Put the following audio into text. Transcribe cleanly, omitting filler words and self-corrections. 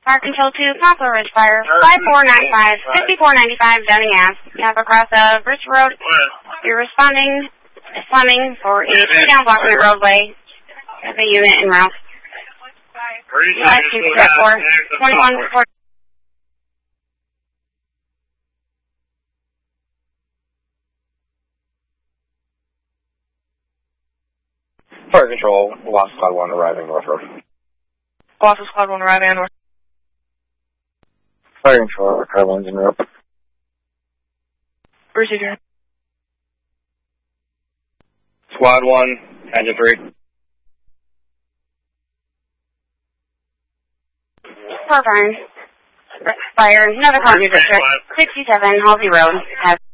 Fire Control 2, Poplar Ridge Fire, 5495, 5495 Dunning Ave. You have across Bridge Road. You're responding to Fleming for a down blocking the roadway. Have a unit en route. 21 Fire Control, Lost Squad 1 arriving North Road. Lost Squad 1 arriving on North. Fire Control, Caroline's en route. Procedure. Squad 1, engine 3. Fire, another call to district, 67 Halsey Road.